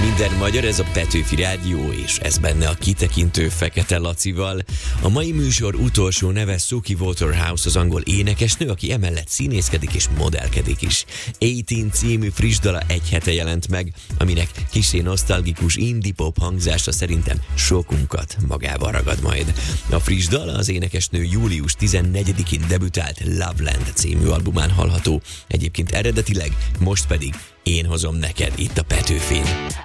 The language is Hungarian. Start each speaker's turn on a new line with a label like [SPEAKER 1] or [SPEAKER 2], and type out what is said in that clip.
[SPEAKER 1] Minden magyar, ez a Petőfi Rádió, és ez benne a kitekintő Fekete Lacival. A mai műsor utolsó neve Suki Waterhouse, az angol énekesnő, aki emellett színészkedik és modellkedik is. 18 című friss dala egy hete jelent meg, aminek kissé nosztalgikus indie pop hangzása szerintem sokunkat magával ragad majd. A friss dal az énekesnő július 14-én debütált Loveland című albumán hallható. Egyébként eredetileg, most pedig Én hozom neked itt a Petőfin.